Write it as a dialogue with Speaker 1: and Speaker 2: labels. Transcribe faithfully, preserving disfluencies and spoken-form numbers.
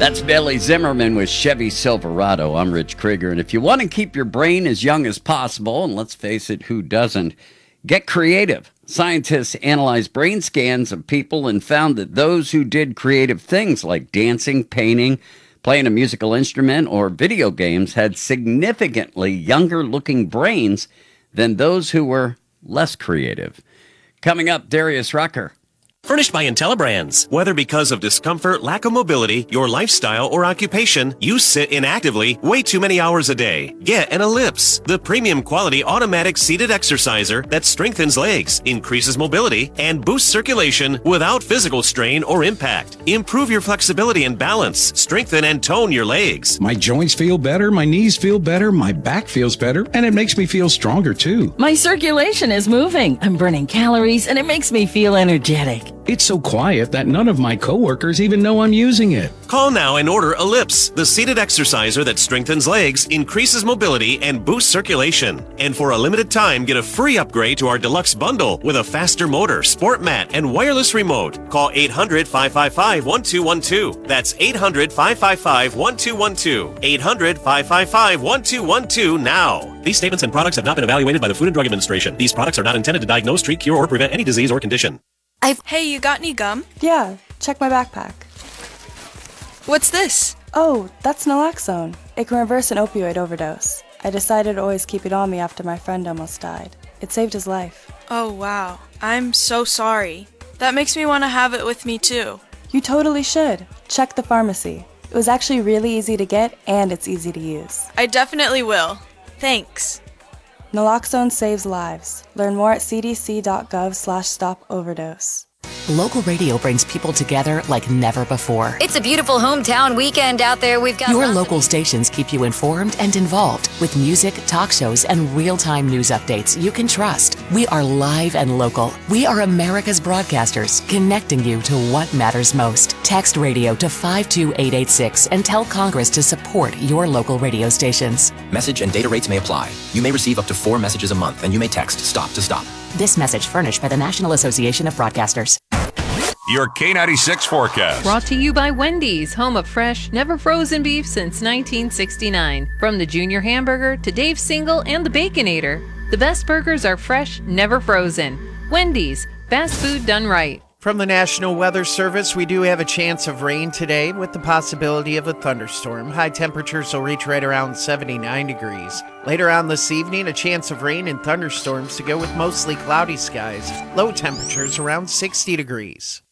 Speaker 1: That's Billy Zimmerman with Chevy Silverado. I'm Rich Krieger, and if you want to keep your brain as young as possible, and let's face it, who doesn't, get creative. Scientists analyzed brain scans of people and found that those who did creative things like dancing, painting, playing a musical instrument, or video games had significantly younger-looking brains than those who were less creative. Coming up, Darius Rucker.
Speaker 2: Furnished by IntelliBrands. Whether because of discomfort, lack of mobility, your lifestyle, or occupation, you sit inactively way too many hours a day. Get an Ellipse, the premium quality automatic seated exerciser that strengthens legs, increases mobility, and boosts circulation without physical strain or impact. Improve your flexibility and balance. Strengthen and tone your legs.
Speaker 3: My joints feel better, my knees feel better, my back feels better, and it makes me feel stronger too.
Speaker 4: My circulation is moving. I'm burning calories, and it makes me feel energetic.
Speaker 3: It's so quiet that none of my coworkers even know I'm using it.
Speaker 2: Call now and order Ellipse, the seated exerciser that strengthens legs, increases mobility, and boosts circulation. And for a limited time, get a free upgrade to our deluxe bundle with a faster motor, sport mat, and wireless remote. Call eight hundred, five five five, one two one two. That's eight hundred, five five five, one two one two. eight hundred, five five five, one two one two now. These statements and products have not been evaluated by the Food and Drug Administration. These products are not intended to diagnose, treat, cure, or prevent any disease or condition.
Speaker 5: I've- hey, you got any gum?
Speaker 6: Yeah, check my backpack.
Speaker 5: What's this?
Speaker 6: Oh, that's naloxone. It can reverse an opioid overdose. I decided to always keep it on me after my friend almost died. It saved his life.
Speaker 5: Oh, wow. I'm so sorry. That makes me want to have it with me, too.
Speaker 6: You totally should. Check the pharmacy. It was actually really easy to get, and it's easy to use.
Speaker 5: I definitely will. Thanks.
Speaker 6: Naloxone saves lives. Learn more at c d c dot gov slash stop overdose.
Speaker 7: Local radio brings people together like never before.
Speaker 8: It's a beautiful hometown weekend out there. We've got
Speaker 7: Your local stations keep you informed and involved with music, talk shows, and real-time news updates you can trust. We are live and local. We are America's broadcasters, connecting you to what matters most. Text radio to five two eight eight six and tell Congress to support your local radio stations.
Speaker 9: Message and data rates may apply. You may receive up to four messages a month, and you may text STOP to STOP.
Speaker 7: This message furnished by the National Association of Broadcasters.
Speaker 10: Your K ninety-six forecast.
Speaker 11: Brought to you by Wendy's, home of fresh, never frozen beef since nineteen sixty-nine. From the Junior Hamburger to Dave's Single and the Baconator, the best burgers are fresh, never frozen. Wendy's, fast food done right.
Speaker 12: From the National Weather Service, we do have a chance of rain today with the possibility of a thunderstorm. High temperatures will reach right around seventy-nine degrees. Later on this evening, a chance of rain and thunderstorms to go with mostly cloudy skies. Low temperatures around sixty degrees.